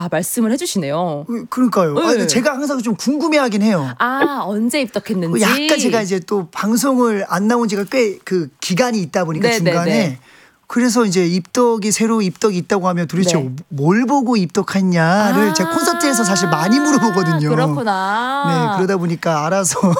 아, 말씀을 해주시네요. 그러니까요. 네. 아니, 제가 항상 좀 궁금해하긴 해요. 아, 언제 입덕했는지. 약간 제가 이제 또 방송을 안 나온 지가 꽤 그 기간이 있다 보니까 네, 중간에. 네, 네. 그래서 이제 새로 입덕이 있다고 하면 도대체 네. 뭘 보고 입덕했냐를 제가 콘서트에서 사실 많이 물어보거든요. 그렇구나. 네, 그러다 보니까 알아서